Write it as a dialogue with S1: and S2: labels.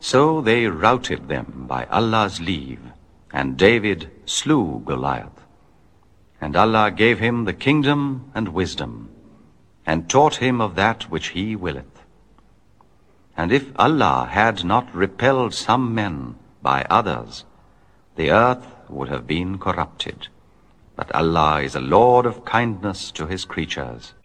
S1: So they routed them by Allah's leave, and David slew Goliath. And Allah gave him the kingdom and wisdom, and taught him of that which he willeth. And if Allah had not repelled some men by others, the earth would have been corrupted. But Allah is a Lord of kindness to his creatures.